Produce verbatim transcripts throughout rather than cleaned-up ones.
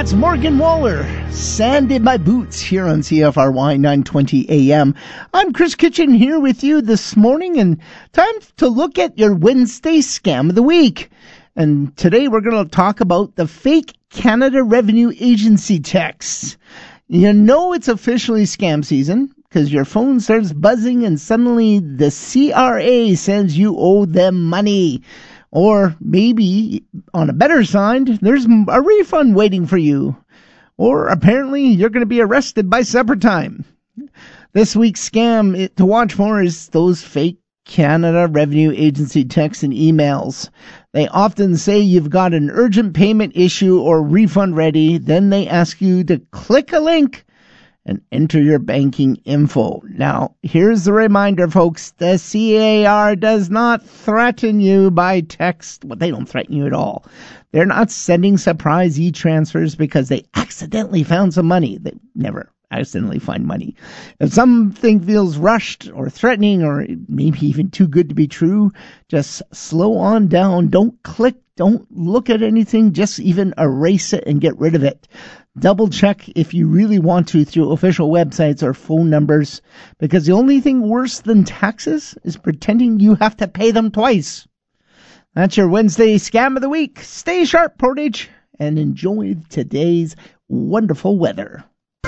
That's Morgan Waller, Sand in My Boots, here on C F R Y nine twenty A M. I'm Chris Kitchen here with you this morning, and time to look at your Wednesday Scam of the Week. And today we're going to talk about the fake Canada Revenue Agency texts. You know it's officially scam season because your phone starts buzzing and suddenly the C R A says you owe them money. Or maybe, on a better side, there's a refund waiting for you. Or apparently you're going to be arrested by supper time. This week's scam to watch for is those fake Canada Revenue Agency texts and emails. They often say you've got an urgent payment issue or refund ready. Then they ask you to click a link and enter your banking info. Now, here's the reminder, folks. The C A R does not threaten you by text. Well, they don't threaten you at all. They're not sending surprise e-transfers because they accidentally found some money. They never accidentally find money. If something feels rushed or threatening or maybe even too good to be true, just slow on down. Don't click. Don't look at anything. Just even erase it and get rid of it. Double check if you really want to through official websites or phone numbers, because the only thing worse than taxes is pretending you have to pay them twice. That's your Wednesday Scam of the Week. Stay sharp, Portage, and enjoy today's wonderful weather.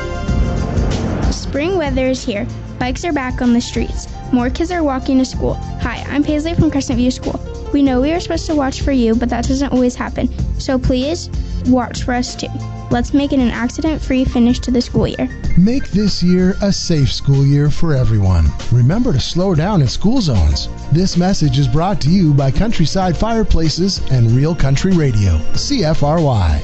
Spring weather is here. Bikes are back on the streets. More kids are walking to school. Hi, I'm Paisley from Crescent View School. We know we are supposed to watch for you, but that doesn't always happen. So please, watch for us too. Let's make it an accident-free finish to the school year. Make this year a safe school year for everyone. Remember to slow down in school zones. This message is brought to you by Countryside Fireplaces and Real Country Radio, C F R Y.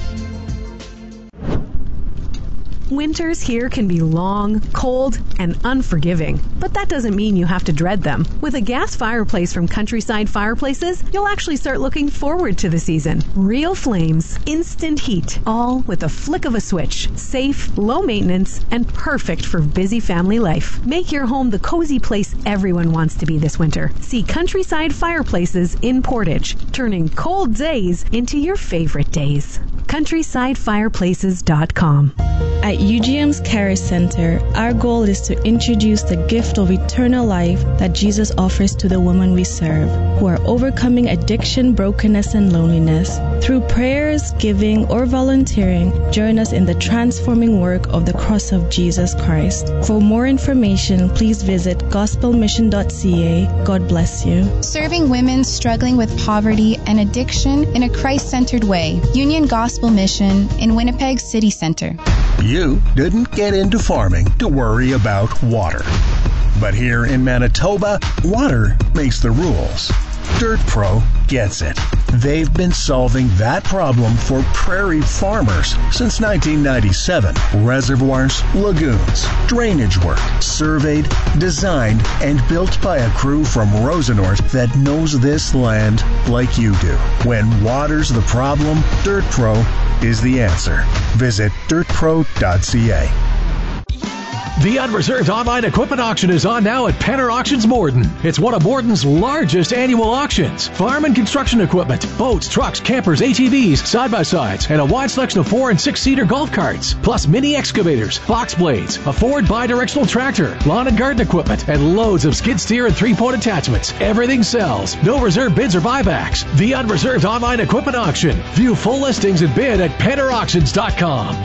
Winters here can be long, cold, and unforgiving, but that doesn't mean you have to dread them. With a gas fireplace from Countryside Fireplaces, you'll actually start looking forward to the season. Real flames, instant heat, all with a flick of a switch. Safe, low maintenance, and perfect for busy family life. Make your home the cozy place everyone wants to be this winter. See Countryside Fireplaces in Portage, turning cold days into your favorite days. countryside fireplaces dot com. At U G M's Care Center, our goal is to introduce the gift of eternal life that Jesus offers to the women we serve, who are overcoming addiction, brokenness, and loneliness. Through prayers, giving, or volunteering, join us in the transforming work of the cross of Jesus Christ. For more information, please visit gospel mission dot c a. God bless you. Serving women struggling with poverty and addiction in a Christ-centered way. Union Gospel Mission in Winnipeg City Center. You didn't get into farming to worry about water. But here in Manitoba, water makes the rules. DirtPro gets it. They've been solving that problem for prairie farmers since nineteen ninety-seven. Reservoirs, lagoons, drainage work, surveyed, designed, and built by a crew from Rosenort that knows this land like you do. When water's the problem, DirtPro is the answer. Visit dirt pro dot c a. The Unreserved Online Equipment Auction is on now at Penner Auctions Morden. It's one of Morden's largest annual auctions. Farm and construction equipment, boats, trucks, campers, A T Vs, side-by-sides, and a wide selection of four- and six-seater golf carts, plus mini excavators, box blades, a Ford bi-directional tractor, lawn and garden equipment, and loads of skid steer and three-point attachments. Everything sells. No reserve bids or buybacks. The Unreserved Online Equipment Auction. View full listings and bid at penner auctions dot com.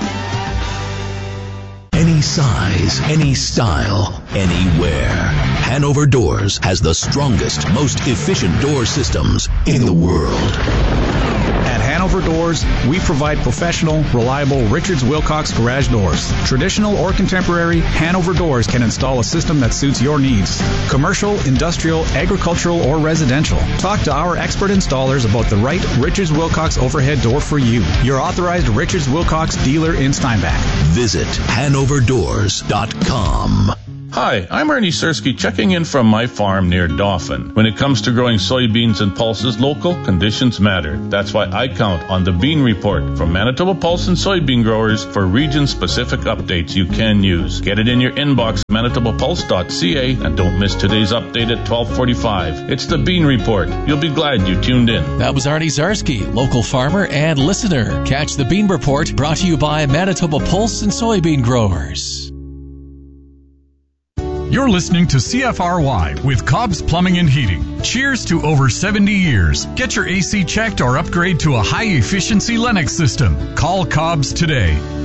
Any size, any style, anywhere. Hanover Doors has the strongest, most efficient door systems in the world. At Hanover Doors, we provide professional, reliable Richards Wilcox garage doors. Traditional or contemporary, Hanover Doors can install a system that suits your needs. Commercial, industrial, agricultural, or residential. Talk to our expert installers about the right Richards Wilcox overhead door for you. Your authorized Richards Wilcox dealer in Steinbach. Visit hanover doors dot com. Hi, I'm Ernie Sersky checking in from my farm near Dauphin. When it comes to growing soybeans and pulses, local conditions matter. That's why I count on the Bean Report from Manitoba Pulse and Soybean Growers for region-specific updates you can use. Get it in your inbox manitoba pulse dot c a, and don't miss today's update at twelve forty-five. It's the Bean Report. You'll be glad you tuned in. That was Arnie Zarski, local farmer and listener. Catch the Bean Report, brought to you by Manitoba Pulse and Soybean Growers. You're listening to C F R Y with Cobb's Plumbing and Heating. Cheers to over seventy years. Get your A C checked or upgrade to a high-efficiency Lennox system. Call Cobb's today.